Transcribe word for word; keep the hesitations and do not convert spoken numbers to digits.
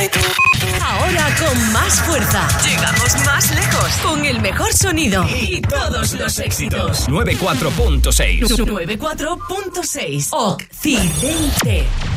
Ahora con más fuerza. Llegamos más lejos. Con el mejor sonido. Y todos los éxitos. noventa y cuatro punto seis. noventa y cuatro punto seis. Occidente.